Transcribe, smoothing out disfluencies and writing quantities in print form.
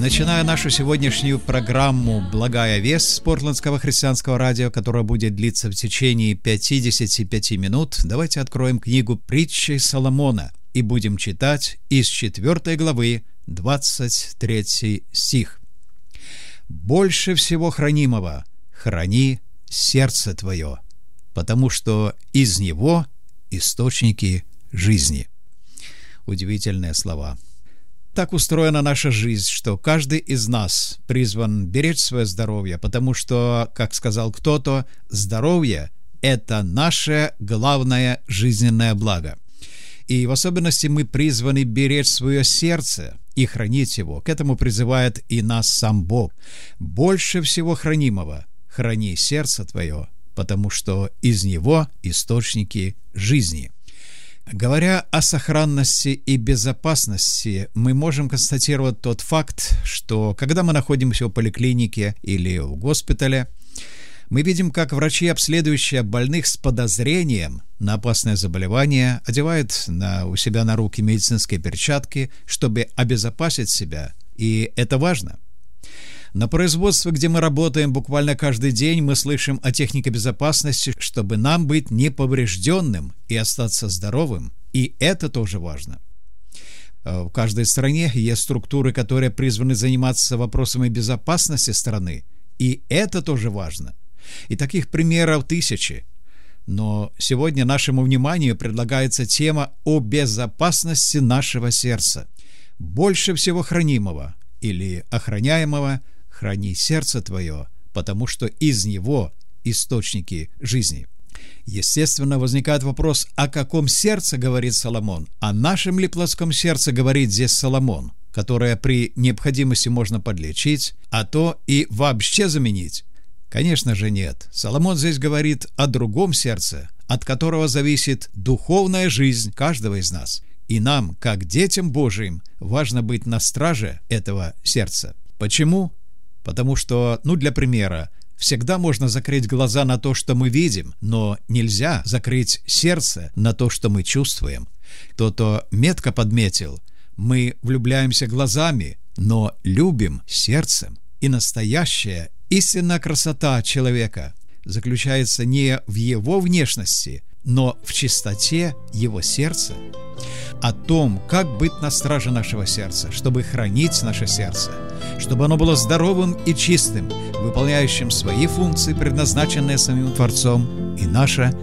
начиная нашу сегодняшнюю программу «Благая весть» с Портландского христианского радио, которая будет длиться в течение 55 минут, давайте откроем книгу «Притчи Соломона» и будем читать из 4 главы 23 стих. «Больше всего хранимого храни сердце твое, потому что из него источники жизни». Удивительные слова. Так устроена наша жизнь, что каждый из нас призван беречь свое здоровье, потому что, как сказал кто-то, здоровье – это наше главное жизненное благо. И в особенности мы призваны беречь свое сердце и хранить его. К этому призывает и нас сам Бог. «Больше всего хранимого храни сердце твое, потому что из него источники жизни». Говоря о сохранности и безопасности, мы можем констатировать тот факт, что когда мы находимся в поликлинике или в госпитале, мы видим, как врачи, обследующие больных с подозрением на опасное заболевание, одевают у себя на руки медицинские перчатки, чтобы обезопасить себя, и это важно. На производстве, где мы работаем буквально каждый день, мы слышим о технике безопасности, чтобы нам быть неповрежденным и остаться здоровым, и это тоже важно. В каждой стране есть структуры, которые призваны заниматься вопросами безопасности страны, и это тоже важно. И таких примеров тысячи. Но сегодня нашему вниманию предлагается тема о безопасности нашего сердца. Больше всего хранимого или охраняемого храни сердце твое, потому что из него источники жизни. Естественно, возникает вопрос, о каком сердце говорит Соломон? О нашем ли плотском сердце говорит здесь Соломон, которое при необходимости можно подлечить, а то и вообще заменить? Конечно же нет. Соломон здесь говорит о другом сердце, от которого зависит духовная жизнь каждого из нас. И нам, как детям Божиим, важно быть на страже этого сердца. Почему? Потому что, для примера, всегда можно закрыть глаза на то, что мы видим, но нельзя закрыть сердце на то, что мы чувствуем. Кто-то метко подметил: мы влюбляемся глазами, но любим сердцем. И настоящая истинная красота человека заключается не в его внешности, но в чистоте его сердца. О том, как быть на страже нашего сердца, чтобы хранить наше сердце, чтобы оно было здоровым и чистым, выполняющим свои функции, предназначенные самим Творцом, и наше